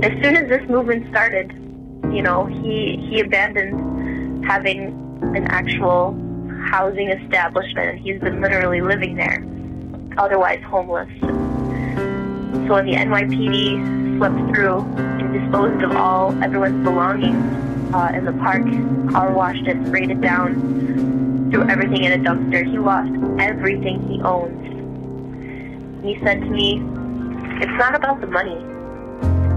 as soon as this movement started, he abandoned having an actual housing establishment, and he's been literally living there, otherwise homeless. So when the NYPD swept through and disposed of everyone's belongings in the park, car washed it, sprayed it down, threw everything in a dumpster, he lost everything he owns. And he said to me, "It's not about the money.